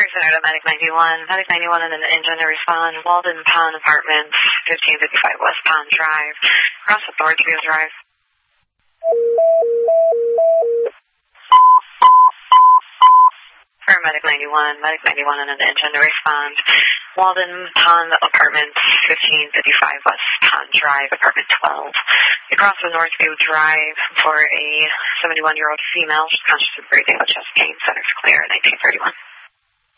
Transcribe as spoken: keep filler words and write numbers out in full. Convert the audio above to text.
Center to Medic ninety-one. Medic ninety-one and an engine to respond. Walden Pond Apartments, fifteen fifty-five West Pond Drive. Cross with Northview Drive. Medic ninety-one, Medic ninety-one and an engine to respond. Walden Pond Apartments, fifteen fifty-five West Pond Drive, Apartment twelve. You cross the Northview Drive for a seventy-one-year-old female. She's conscious of breathing with chest pain. Center's clear, nineteen thirty-one.